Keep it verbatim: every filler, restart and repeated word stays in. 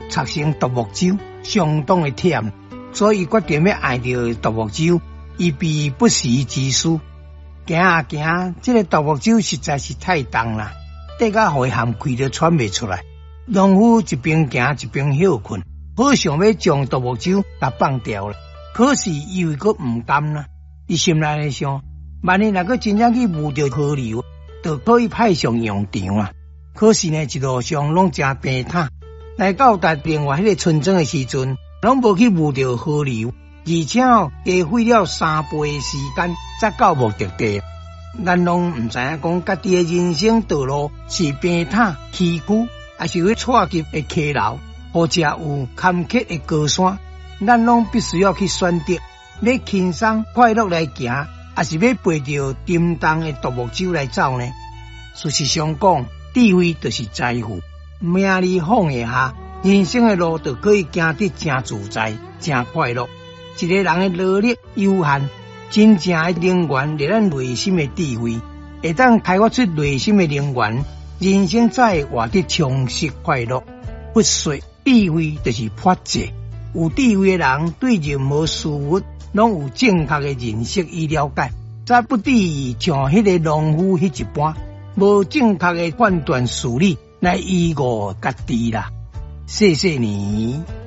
插成独木舟，相当的忝，所以决定要爱着独木舟，以备不时之需。行啊行，这个独木舟实在是太重啦，底甲会含气都喘袂出来。农夫一边行一边休困，好想要将独木舟甲放掉了，可是又个唔甘啦。伊心内想，万一若个真正去遇到河流，就可以派上用场啊。可是呢，一路上拢真平坦，来到达另外迄个村庄的时阵，拢无去遇到河流，而且哦，加费了三倍的时间才到目的地。咱拢唔知影讲，家己的人生道路是平坦崎岖，还是要错急的溪流，或者有坎坷的高山。咱拢必须要去选择，要轻松快乐来行，还是要背着沉重的独木舟来走呢？事实上讲，智慧就是财富，命里放下，人生的路就可以行得真自在、真快乐。一个人的劳力有限，真正的能源是咱内心的智慧，会当开发出内心的能源，人生才会活得充实快乐。不说智慧就是法则，有智慧的人对任何事物拢有正确的认识与了解，才不至于像迄个农夫迄一般，无正确的判断事理来依误家己啦。谢谢你。